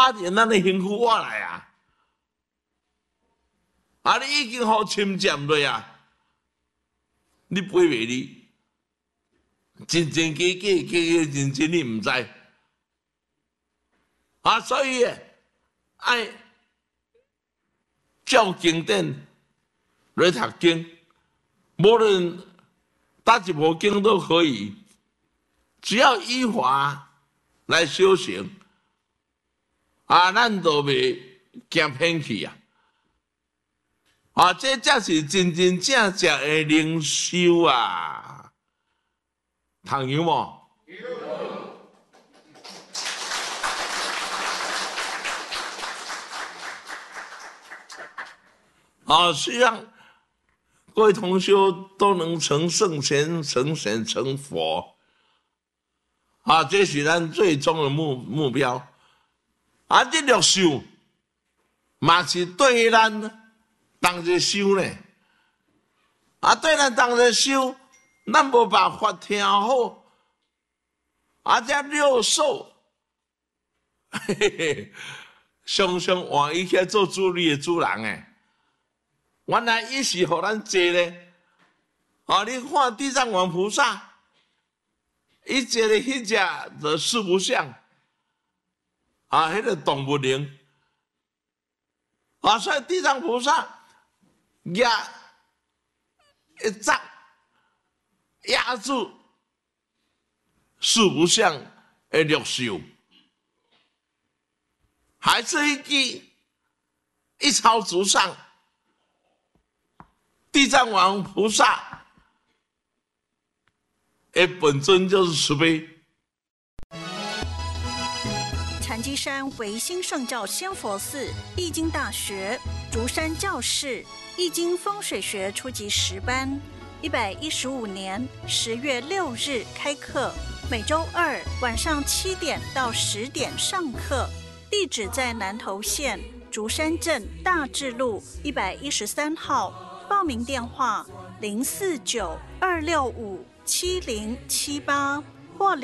打点咱的幸福我来啊！啊，你已经互侵占落啊，你赔袂你？真真假假，假假真真，你毋知啊？所以爱照经典来读经，无论哪一部经都可以，只要依法来修行，啊，咱都袂行偏去啊！啊，这才是真真正正的灵修啊！唐有无？啊，希望各位同修都能成圣贤、成贤、成佛。啊，这是咱最终的目标。啊，这六修嘛是对咱当日修呢。啊，对咱当日修，咱无办法听好。啊，这六受，嘿嘿嘿，常常换伊去做主理的主人诶。原来伊是互咱坐咧，啊！你看地藏王菩萨，伊坐咧迄只的四不像，啊，迄个动物灵，啊，所以地藏菩萨压一掌压住四不像的六受，还是一记一朝直上。地藏王菩萨的本尊就是慈悲。 禅机山唯心圣教仙佛寺易经大学竹山教室易经风水学初级10班，115年10月6日开课，每周2晚上7点到10点上课。地址在南投县竹山镇大智路113号。报名电话049-265-7078或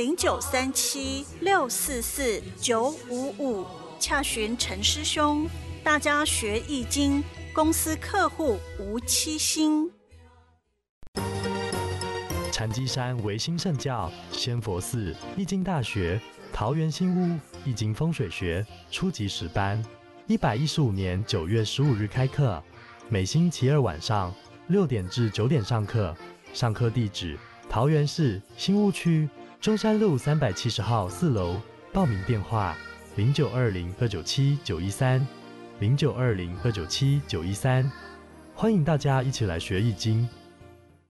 0937-644-955，洽询陈师兄。大家学易经，公司客户无欺心。 禅机山唯心圣教仙佛寺易经大学桃园新屋易经风水学初级10班，115年9月15日开课。每星期2晚上6点至9点上课，上课地址桃园市新屋区中山路370号4楼，报名电话0920-297-913，0920-297-913，欢迎大家一起来学易经。